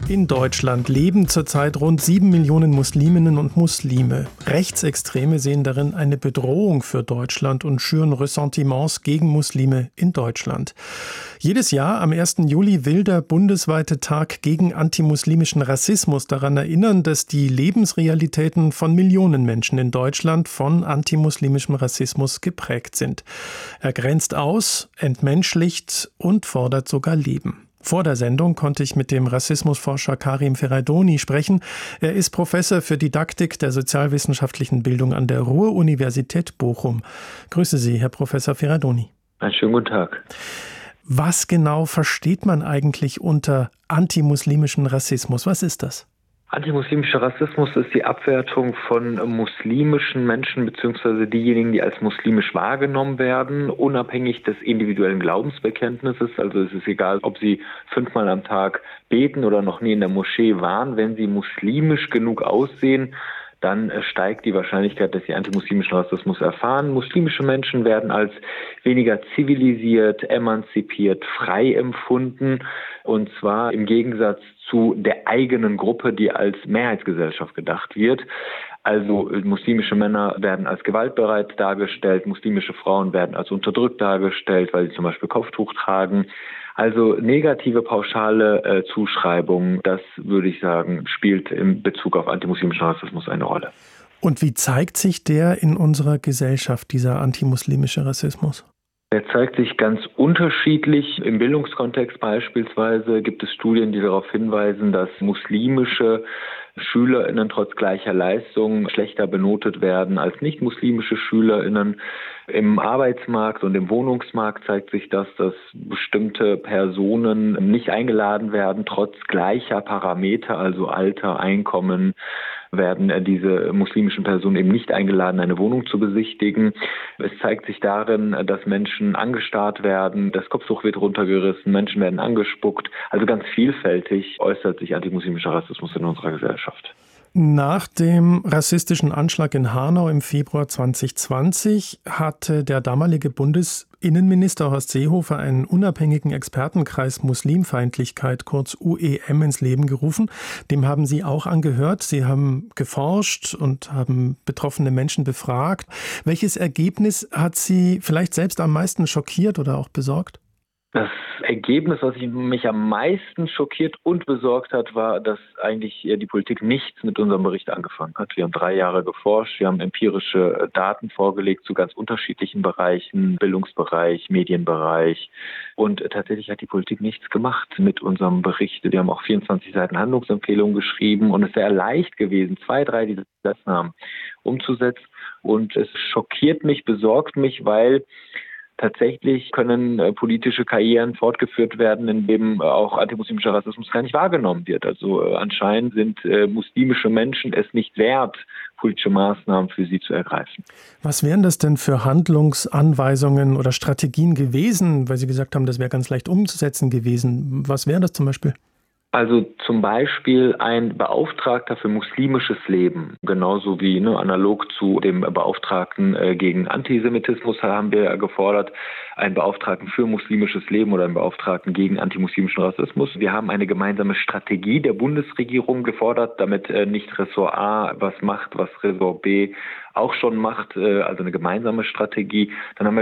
In Deutschland leben zurzeit rund 7 Millionen Musliminnen und Muslime. Rechtsextreme sehen darin eine Bedrohung für Deutschland und schüren Ressentiments gegen Muslime in Deutschland. Jedes Jahr am 1. Juli will der bundesweite Tag gegen antimuslimischen Rassismus daran erinnern, dass die Lebensrealitäten von Millionen Menschen in Deutschland von antimuslimischem Rassismus geprägt sind. Er grenzt aus, entmenschlicht und fordert sogar Leben. Vor der Sendung konnte ich mit dem Rassismusforscher Karim Ferraidoni sprechen. Er ist Professor für Didaktik der sozialwissenschaftlichen Bildung an der Ruhr-Universität Bochum. Grüße Sie, Herr Professor Ferraidoni. Einen schönen guten Tag. Was genau versteht man eigentlich unter antimuslimischem Rassismus? Was ist das? Antimuslimischer Rassismus ist die Abwertung von muslimischen Menschen bzw. diejenigen, die als muslimisch wahrgenommen werden, unabhängig des individuellen Glaubensbekenntnisses. Also es ist egal, ob sie 5-mal am Tag beten oder noch nie in der Moschee waren. Wenn sie muslimisch genug aussehen, dann steigt die Wahrscheinlichkeit, dass sie antimuslimischen Rassismus erfahren. Muslimische Menschen werden als weniger zivilisiert, emanzipiert, frei empfunden. Und zwar im Gegensatz zu der eigenen Gruppe, die als Mehrheitsgesellschaft gedacht wird. Also muslimische Männer werden als gewaltbereit dargestellt, muslimische Frauen werden als unterdrückt dargestellt, weil sie zum Beispiel Kopftuch tragen. Also negative pauschale Zuschreibungen, das würde ich sagen, spielt in Bezug auf antimuslimischen Rassismus eine Rolle. Und wie zeigt sich der in unserer Gesellschaft, dieser antimuslimische Rassismus? Der zeigt sich ganz unterschiedlich. Im Bildungskontext beispielsweise gibt es Studien, die darauf hinweisen, dass muslimische SchülerInnen trotz gleicher Leistung schlechter benotet werden als nicht-muslimische SchülerInnen. Im Arbeitsmarkt und im Wohnungsmarkt zeigt sich das, dass bestimmte Personen nicht eingeladen werden, trotz gleicher Parameter, also Alter, Einkommen, werden diese muslimischen Personen eben nicht eingeladen, eine Wohnung zu besichtigen. Es zeigt sich darin, dass Menschen angestarrt werden, das Kopftuch wird runtergerissen, Menschen werden angespuckt. Also ganz vielfältig äußert sich antimuslimischer Rassismus in unserer Gesellschaft. Nach dem rassistischen Anschlag in Hanau im Februar 2020 hatte der damalige Bundesinnenminister Horst Seehofer einen unabhängigen Expertenkreis Muslimfeindlichkeit, kurz UEM, ins Leben gerufen. Dem haben Sie auch angehört. Sie haben geforscht und haben betroffene Menschen befragt. Welches Ergebnis hat Sie vielleicht selbst am meisten schockiert oder auch besorgt? Das Ergebnis, was mich am meisten schockiert und besorgt hat, war, dass eigentlich die Politik nichts mit unserem Bericht angefangen hat. Wir haben 3 Jahre geforscht, wir haben empirische Daten vorgelegt zu ganz unterschiedlichen Bereichen, Bildungsbereich, Medienbereich. Und tatsächlich hat die Politik nichts gemacht mit unserem Bericht. Wir haben auch 24 Seiten Handlungsempfehlungen geschrieben und es wäre leicht gewesen, 2, 3 dieser Maßnahmen umzusetzen. Und es schockiert mich, besorgt mich, weil tatsächlich können politische Karrieren fortgeführt werden, in dem auch antimuslimischer Rassismus gar nicht wahrgenommen wird. Also anscheinend sind muslimische Menschen es nicht wert, politische Maßnahmen für sie zu ergreifen. Was wären das denn für Handlungsanweisungen oder Strategien gewesen, weil Sie gesagt haben, das wäre ganz leicht umzusetzen gewesen? Was wäre das zum Beispiel? Also zum Beispiel ein Beauftragter für muslimisches Leben, genauso wie analog zu dem Beauftragten gegen Antisemitismus haben wir gefordert, einen Beauftragten für muslimisches Leben oder einen Beauftragten gegen antimuslimischen Rassismus. Wir haben eine gemeinsame Strategie der Bundesregierung gefordert, damit nicht Ressort A was macht, was Ressort B auch schon macht, also eine gemeinsame Strategie. Dann haben wir